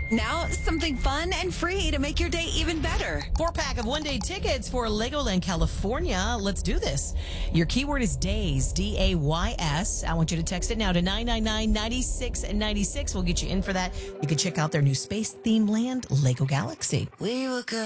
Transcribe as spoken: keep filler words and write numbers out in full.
Now, something fun and free to make your day even better. Four pack of one day tickets for Legoland, California. Let's do this. Your keyword is days, D A Y S. I want you to text it now to nine nine nine, nine six nine six. We'll get you in for that. You can check out their new space themed land, Lego Galaxy. We were good.